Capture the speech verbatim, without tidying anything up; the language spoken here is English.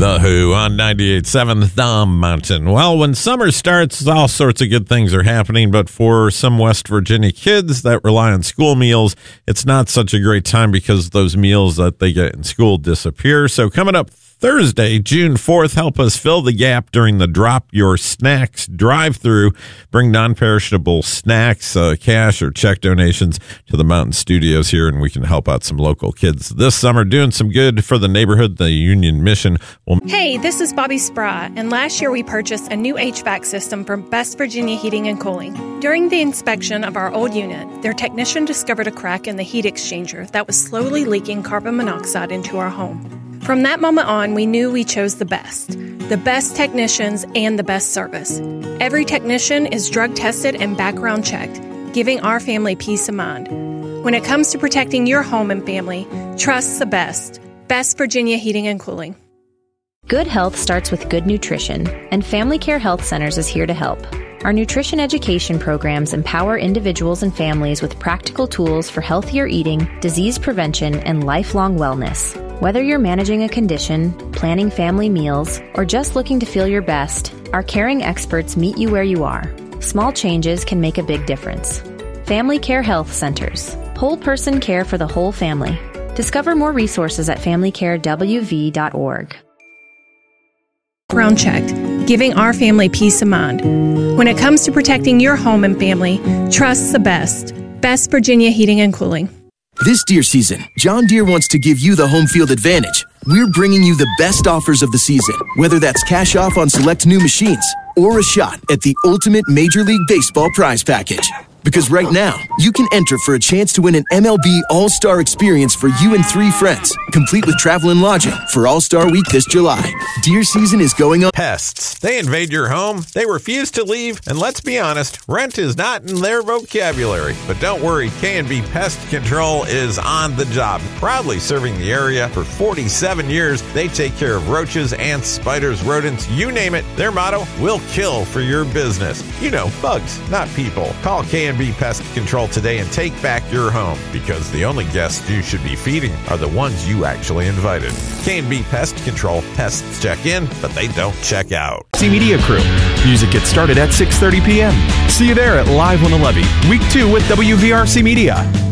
The Who on ninety-eight point seven The Mountain. Well, when summer starts, all sorts of good things are happening, but for some West Virginia kids that rely on school meals, it's not such a great time because those meals that they get in school disappear. So coming up Thursday, June fourth, help us fill the gap during the Drop Your Snacks drive-through. Bring non-perishable snacks, uh, cash, or check donations to the Mountain Studios here, and we can help out some local kids this summer doing some good for the neighborhood. The Union Mission will... Hey, this is Bobby Sprat, and last year we purchased a new H V A C system from Best Virginia Heating and Cooling. During the inspection of our old unit, their technician discovered a crack in the heat exchanger that was slowly leaking carbon monoxide into our home. From that moment on, we knew we chose the best. The best technicians and the best service. Every technician is drug tested and background checked, giving our family peace of mind. When it comes to protecting your home and family, trust the best. Best Virginia Heating and Cooling. Good health starts with good nutrition, and Family Care Health Centers is here to help. Our nutrition education programs empower individuals and families with practical tools for healthier eating, disease prevention, and lifelong wellness. Whether you're managing a condition, planning family meals, or just looking to feel your best, our caring experts meet you where you are. Small changes can make a big difference. Family Care Health Centers. Whole person care for the whole family. Discover more resources at family care w v dot org. Background checked, giving our family peace of mind. When it comes to protecting your home and family, trust the best. Best Virginia Heating and Cooling. This deer season, John Deere wants to give you the home field advantage. We're bringing you the best offers of the season, whether that's cash off on select new machines or a shot at the ultimate Major League Baseball prize package. Because right now, you can enter for a chance to win an M L B All-Star experience for you and three friends, complete with travel and lodging for All-Star Week this July. Deer season is going on. Pests. They invade your home, they refuse to leave, and let's be honest, rent is not in their vocabulary. But don't worry, K and B Pest Control is on the job. Proudly serving the area for forty-seven years, they take care of roaches, ants, spiders, rodents, you name it. Their motto, we'll kill for your business. You know, bugs, not people. Call K and B Pest Control today and take back your home, because the only guests you should be feeding are the ones you actually invited. K and B Pest Control. Pests check in, but they don't check out. C Media Crew. Music gets started at six thirty p.m. See you there at Live on the Levee, week two with W V R C Media.